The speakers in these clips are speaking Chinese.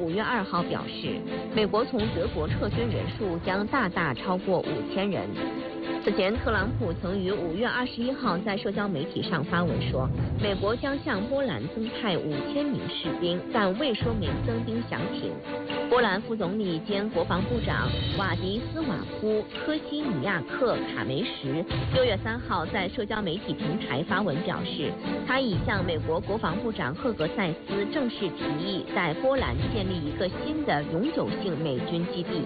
5月2号表示，美国从德国撤军人数将大大超过5000人。此前，特朗普曾于5月21号在社交媒体上发文说，美国将向波兰增派5000名士兵，但未说明增兵详情。波兰副总理兼国防部长瓦迪斯瓦夫·科西尼亚克·卡梅什6月3号在社交媒体平台发文表示，他已向美国国防部长赫格塞斯正式提议在波兰建立一个新的永久性美军基地。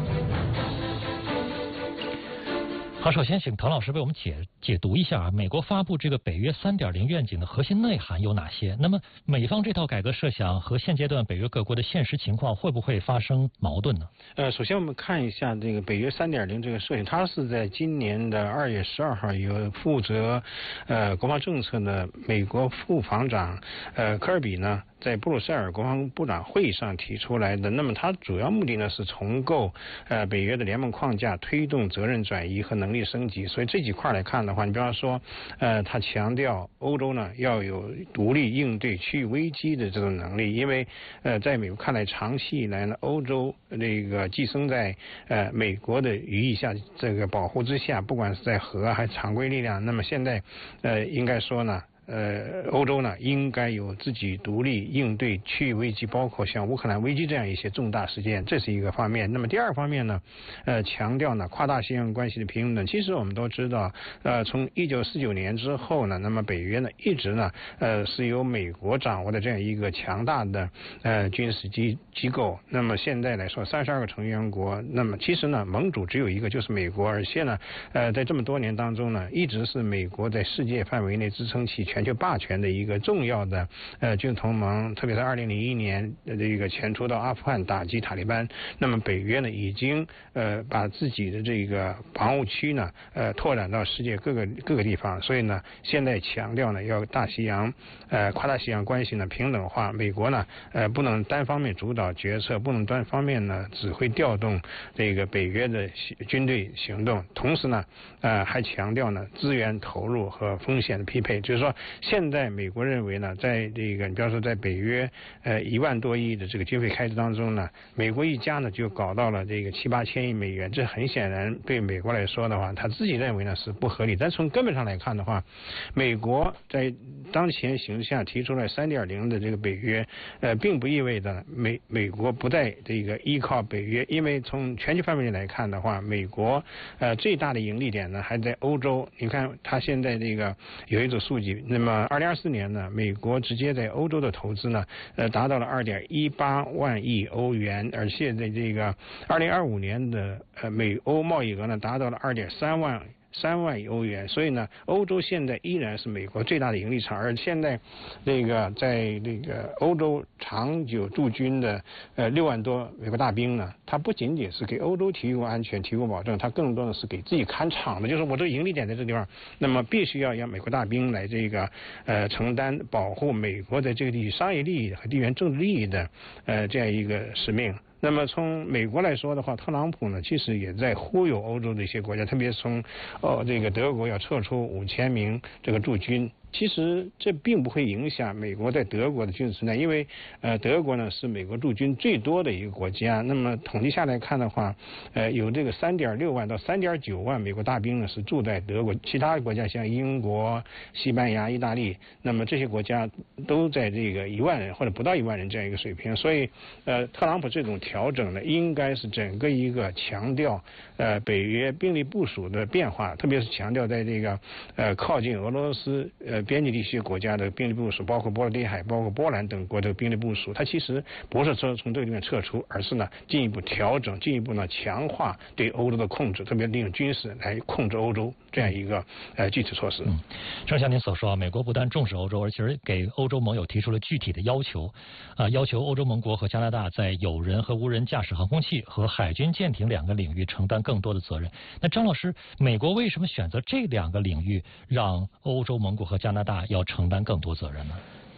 好，首先请滕老师为我们解读一下美国发布这个北约3.0愿景的核心内涵有哪些？那么美方这套改革设想和现阶段北约各国的现实情况会不会发生矛盾呢？ 首先我们看一下这个北约3.0这个设想，它是在今年的2月12号由负责国防政策的美国副防长科尔比呢在布鲁塞尔国防部长会议上提出来的。那么它主要目的呢是重构北约的联盟框架，推动责任转移和能力升级。所以这几块来看的话，你比方说他强调欧洲呢要有独立应对区域危机的这种能力，因为在美国看来，长期以来呢，欧洲这个寄生在美国的羽翼下，这个保护之下，不管是在核还是常规力量，那么现在应该说呢欧洲呢应该有自己独立应对区域危机，包括像乌克兰危机这样一些重大事件，这是一个方面。那么第二方面呢，强调呢跨大西洋关系的平等。其实我们都知道，从1949年之后呢，那么北约呢一直呢是由美国掌握的这样一个强大的军事机构。那么现在来说，32个成员国，那么其实呢盟主只有一个，就是美国，而且呢在这么多年当中呢，一直是美国在世界范围内支撑起全球霸权的一个重要的军事同盟，特别是2001年这个前出到阿富汗打击塔利班，那么北约呢已经把自己的这个防务区呢拓展到世界各个地方，所以呢现在强调呢要大西洋跨大西洋关系呢平等化，美国呢不能单方面主导决策，不能单方面呢指挥调动这个北约的军队行动，同时呢还强调呢资源投入和风险的匹配，就是说现在美国认为呢，在这个你比方说在北约1万多亿的这个军费开支当中呢，美国一家呢就搞到了这个7、8千亿美元，这很显然对美国来说的话，他自己认为呢是不合理。但从根本上来看的话，美国在当前形势下提出了3.0的这个北约，并不意味着美国不再这个依靠北约，因为从全球范围内来看的话，美国最大的盈利点呢还在欧洲。你看它现在这个有一组数据。那么2024年呢，美国直接在欧洲的投资呢，达到了2.18万亿欧元，而且在这个2025年的美欧贸易额呢，达到了2.3万亿欧元，所以呢，欧洲现在依然是美国最大的盈利场，而现在这个在这个欧洲长久驻军的6万多美国大兵呢，它不仅仅是给欧洲提供安全、提供保证，它更多的是给自己看场的，就是我这个盈利点在这地方，那么必须要让美国大兵来这个承担保护美国在这个地区商业利益和地缘政治利益的这样一个使命。那么从美国来说的话，特朗普呢其实也在忽悠欧洲的一些国家，特别是从这个德国要撤出5000名这个驻军。其实这并不会影响美国在德国的军事存在，因为德国呢是美国驻军最多的一个国家。那么统计下来看的话，有这个3.6万到3.9万美国大兵呢是住在德国，其他国家像英国、西班牙、意大利，那么这些国家都在这个1万人或者不到1万人这样一个水平。所以特朗普这种调整呢，应该是整个一个强调北约兵力部署的变化，特别是强调在这个靠近俄罗斯边境地区国家的兵力部署，包括波罗的海、包括波兰等国的兵力部署，它其实不是说从这个地方撤出，而是呢进一步调整，进一步呢强化对欧洲的控制，特别利用军事来控制欧洲这样一个具体措施。 正像您所说，美国不但重视欧洲，而且给欧洲盟友提出了具体的要求，要求欧洲盟国和加拿大在有人和无人驾驶航空器和海军舰艇2个领域承担更多的责任。那张老师，美国为什么选择这2个领域让欧洲盟国和加拿大要承担更多责任呢？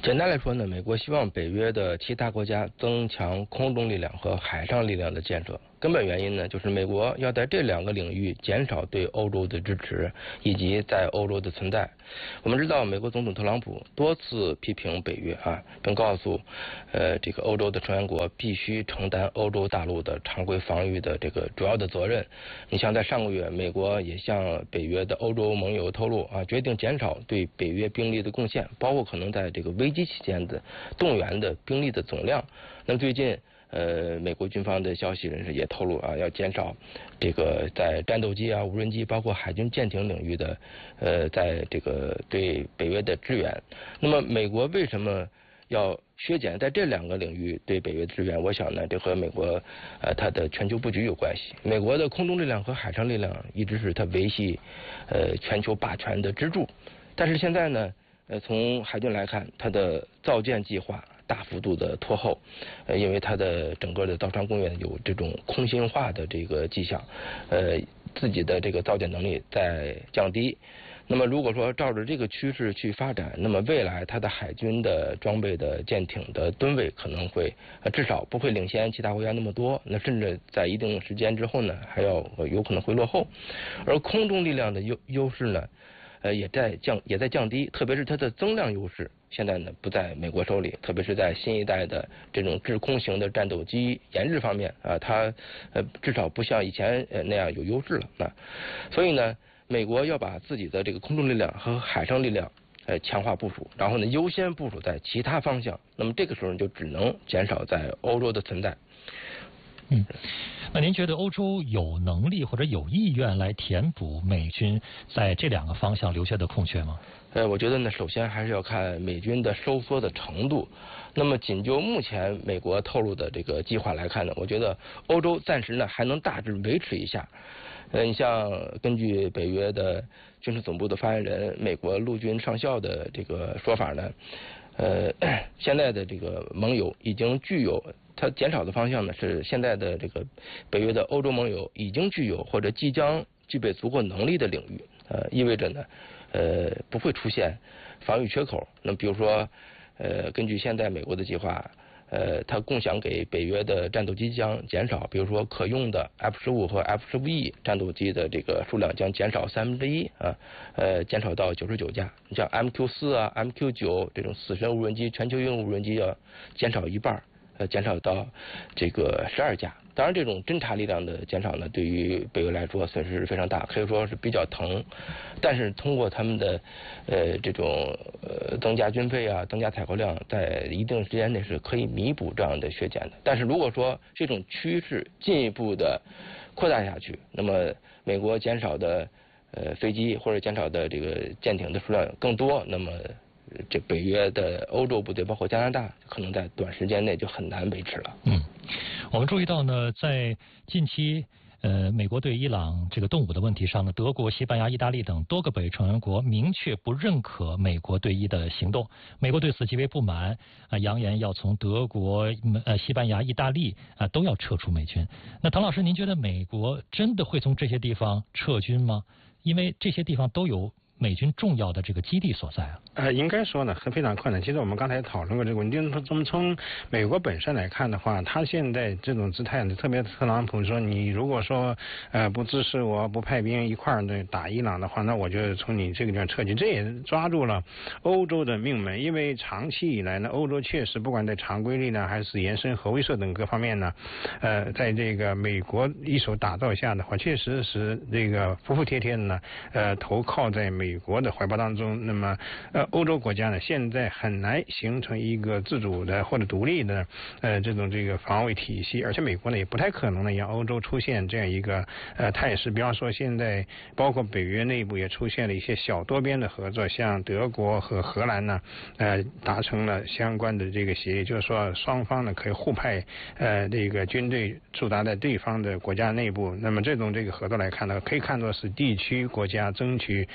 简单来说呢，美国希望北约的其他国家增强空中力量和海上力量的建设。根本原因呢，就是美国要在这2个领域减少对欧洲的支持以及在欧洲的存在。我们知道，美国总统特朗普多次批评北约并告诉这个欧洲的成员国必须承担欧洲大陆的常规防御的这个主要的责任。你像在上个月，美国也向北约的欧洲盟友透露决定减少对北约兵力的贡献，包括可能在这个危机期间的动员的兵力的总量。那么最近美国军方的消息人士也透露要减少这个在战斗机无人机包括海军舰艇领域的在这个对北约的支援。那么美国为什么要削减在这2个领域对北约的支援？我想呢，这和美国它的全球布局有关系。美国的空中力量和海上力量一直是它维系全球霸权的支柱，但是现在呢，从海军来看，它的造舰计划大幅度的拖后，因为它的整个的造船工业有这种空心化的这个迹象，自己的这个造舰能力在降低。那么如果说照着这个趋势去发展，那么未来它的海军的装备的舰艇的吨位可能会至少不会领先其他国家那么多，那甚至在一定时间之后呢，还要有可能会落后。而空中力量的优势呢，也在降低，特别是它的增量优势现在呢不在美国手里，特别是在新一代的这种制空型的战斗机研制方面它至少不像以前那样有优势了所以呢，美国要把自己的这个空中力量和海上力量强化部署，然后呢优先部署在其他方向，那么这个时候就只能减少在欧洲的存在。 那您觉得欧洲有能力或者有意愿来填补美军在这2个方向留下的空缺吗？ 我觉得呢，首先还是要看美军的收缩的程度。那么仅就目前美国透露的这个计划来看呢，我觉得欧洲暂时呢还能大致维持一下。你像根据北约的军事总部的发言人、美国陆军上校的这个说法呢，现在的这个盟友已经具有，它减少的方向呢是现在的这个北约的欧洲盟友已经具有或者即将具备足够能力的领域，意味着呢，不会出现防御缺口。那么比如说，根据现在美国的计划，它共享给北约的战斗机将减少，比如说可用的 F-15和 F-15E 战斗机的这个数量将减少1/3减少到99架。你像 MQ-4 MQ-9 这种死神无人机、全球鹰无人机要减少1半，减少到这个12架。当然，这种侦察力量的减少呢，对于北约来说损失非常大，可以说是比较疼。但是通过他们的这种增加军费增加采购量，在一定时间内是可以弥补这样的削减的。但是如果说这种趋势进一步的扩大下去，那么美国减少的飞机或者减少的这个舰艇的数量更多，那么这北约的欧洲部队包括加拿大可能在短时间内就很难维持了。 我们注意到呢，在近期美国对伊朗这个动武的问题上呢，德国、西班牙、意大利等多个北约成员国明确不认可美国对伊的行动。美国对此极为不满扬言要从德国、西班牙、意大利都要撤出美军。那唐老师，您觉得美国真的会从这些地方撤军吗？因为这些地方都有美军重要的这个基地所在应该说呢，非常困难。其实我们刚才讨论过这个问题，从美国本身来看的话，他现在这种姿态呢，特别特朗普说，你如果说不支持我，不派兵一块儿的打伊朗的话，那我就从你这个地方撤军。这也抓住了欧洲的命门，因为长期以来呢，欧洲确实不管在常规力量还是延伸核威慑等各方面呢，在这个美国一手打造下的话，确实是这个服服帖帖的呢，投靠在美国的怀抱当中。那么欧洲国家呢，现在很难形成一个自主的或者独立的这个防卫体系，而且美国呢也不太可能呢让欧洲出现这样一个态势。比方说现在包括北约内部也出现了一些小多边的合作，像德国和荷兰呢达成了相关的这个协议，就是说双方呢可以互派这个军队驻扎在对方的国家内部。那么这个合作来看呢，可以看作是地区国家争取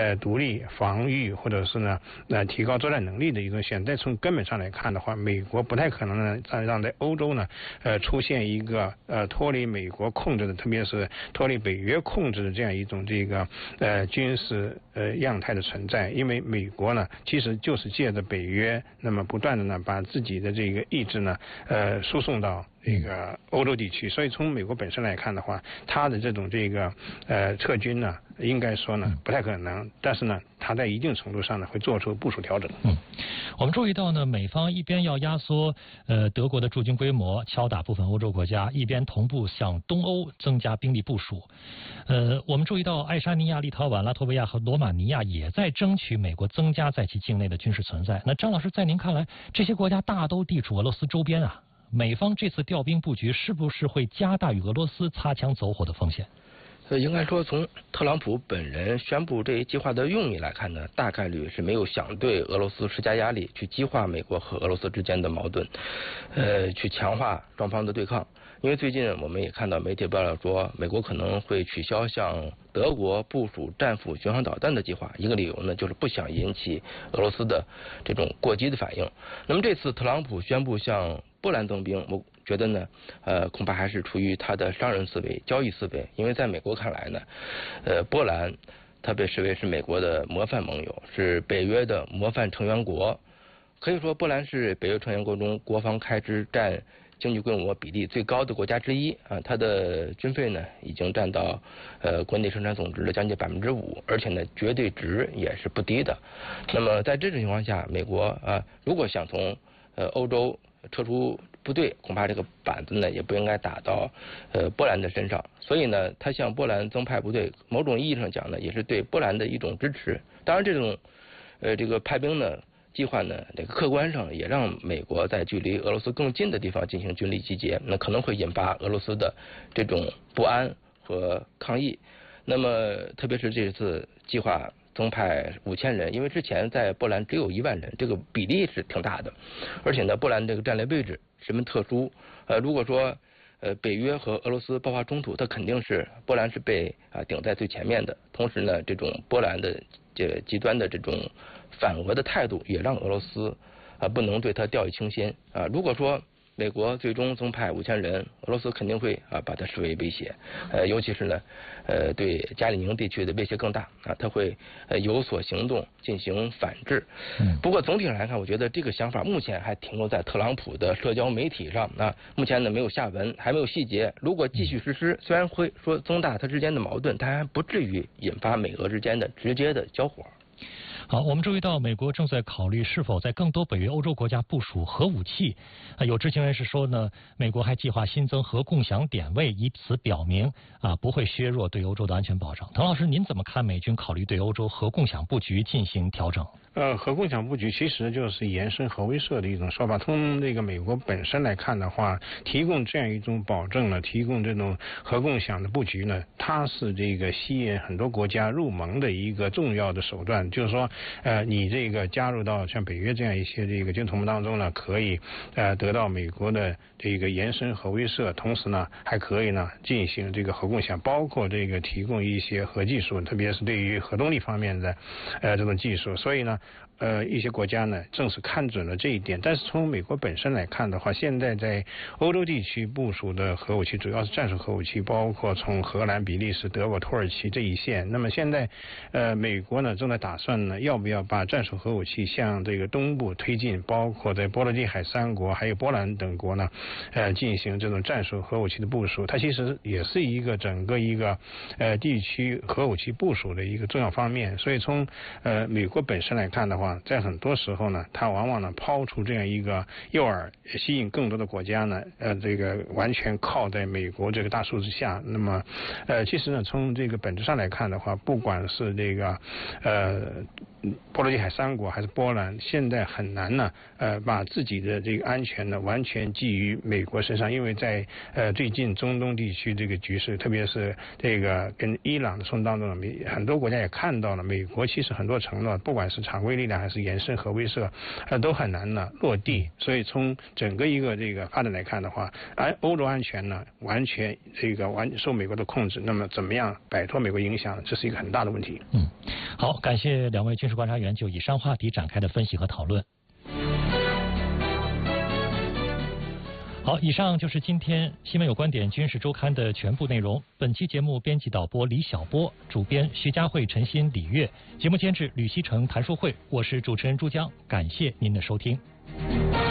独立防御或者是呢提高作战能力的一种现在从根本上来看的话，美国不太可能呢让在欧洲呢出现一个脱离美国控制的，特别是脱离北约控制的这样一种这个军事样态的存在。因为美国呢其实就是借着北约，那么不断的呢把自己的这个意志呢输送到这个欧洲地区，所以从美国本身来看的话，它的这种这个撤军呢，应该说呢不太可能，但是呢，它在一定程度上呢会做出部署调整。 我们注意到呢，美方一边要压缩德国的驻军规模，敲打部分欧洲国家，一边同步向东欧增加兵力部署。我们注意到爱沙尼亚、立陶宛、拉脱维亚和罗马尼亚也在争取美国增加在其境内的军事存在。那张老师，在您看来，这些国家大都地处俄罗斯周边啊。美方这次调兵布局是不是会加大与俄罗斯擦枪走火的风险？ 应该说，从特朗普本人宣布这一计划的用意来看呢，大概率是没有想对俄罗斯施加压力，去激化美国和俄罗斯之间的矛盾，去强化双方的对抗。因为最近我们也看到媒体报道说，美国可能会取消向德国部署战斧巡航导弹的计划，一个理由呢就是不想引起俄罗斯的这种过激的反应。那么这次特朗普宣布向波兰增兵，我觉得呢，恐怕还是出于他的商人思维、交易思维。因为在美国看来呢，波兰它被视为是美国的模范盟友，是北约的模范成员国。可以说，波兰是北约成员国中国防开支占经济规模比例最高的国家之一啊，它的军费呢已经占到国内生产总值的将近5%，而且呢绝对值也是不低的。那么在这种情况下，美国如果想从欧洲撤出部队，恐怕这个板子呢也不应该打到波兰的身上。所以呢，他向波兰增派部队，某种意义上讲呢，也是对波兰的一种支持。当然，这种这个派兵呢计划呢，这个客观上也让美国在距离俄罗斯更近的地方进行军力集结，那可能会引发俄罗斯的这种不安和抗议。那么，特别是这次计划增派5000人，因为之前在波兰只有1万人，这个比例是挺大的，而且呢，波兰这个战略位置十分特殊。如果说北约和俄罗斯爆发冲突，它肯定是波兰是被顶在最前面的。同时呢，这种波兰的这极端的这种反俄的态度，也让俄罗斯不能对它掉以轻心啊。如果说美国最终增派5000人，俄罗斯肯定会把它视为威胁，尤其是呢，对加里宁地区的威胁更大啊，它会有所行动进行反制。不过总体上来看，我觉得这个想法目前还停留在特朗普的社交媒体上啊，目前呢没有下文，还没有细节。如果继续实施，虽然会说增大它之间的矛盾，但还不至于引发美俄之间的直接的交火。 好，我们注意到美国正在考虑是否在更多北约欧洲国家部署核武器。有知情人士说呢，美国还计划新增核共享点位，以此表明不会削弱对欧洲的安全保障。滕老师，您怎么看美军考虑对欧洲核共享布局进行调整？ 核共享布局其实就是延伸核威慑的一种说法。从这个美国本身来看的话，提供这样一种保证呢，提供这种核共享的布局呢，它是这个吸引很多国家入盟的一个重要的手段。就是说，你这个加入到像北约这样一些这个军同盟当中呢，可以得到美国的这个延伸核威慑，同时呢还可以呢进行这个核共享，包括这个提供一些核技术，特别是对于核动力方面的这种技术。所以呢，一些国家呢正是看准了这一点。但是从美国本身来看的话，现在在欧洲地区部署的核武器主要是战术核武器，包括从荷兰、比利时、德国、土耳其这一线。那么现在美国呢正在打算呢要不要把战术核武器向这个东部推进，包括在波罗的海3国还有波兰等国呢进行这种战术核武器的部署。它其实也是一个整个一个地区核武器部署的一个重要方面。所以从美国本身来看的话，在很多时候呢，它往往呢抛出这样一个诱饵，吸引更多的国家呢这个完全靠在美国这个大树之下。那么其实呢从这个本质上来看的话，不管是这个波罗的海三国还是波兰，现在很难呢，把自己的这个安全呢完全寄于美国身上，因为在最近中东地区这个局势，特别是这个跟伊朗的冲突当中，很多国家也看到了，美国其实很多承诺，不管是常规力量还是延伸核威慑，都很难呢落地。所以从整个一个这个发展来看的话，欧洲安全呢完全受美国的控制，那么怎么样摆脱美国影响，这是一个很大的问题。 好，感谢两位军事观察员就以上话题展开的分析和讨论。好，以上就是今天《新闻有观点》军事周刊的全部内容。本期节目编辑导播李晓波，主编徐佳慧、陈鑫、李月，节目监制吕希成、谭淑慧，我是主持人朱江，感谢您的收听。